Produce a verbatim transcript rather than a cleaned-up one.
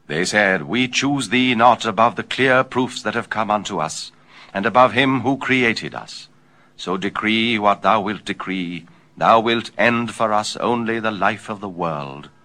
They said, We choose thee not above the clear proofs that have come unto us, and above him who created us. So decree what thou wilt decree. Thou wilt end for us only the life of the world.